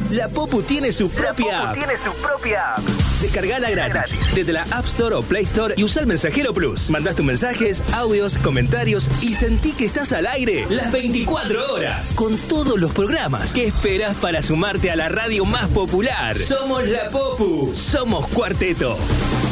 La Popu tiene su propia app. Descargala gratis desde la App Store o Play Store y usa el Mensajero Plus. Mandás tus mensajes, audios, comentarios y sentí que estás al aire las 24 horas con todos los programas. ¿Qué esperas para sumarte a la radio más popular? Somos La Popu. Somos Cuarteto.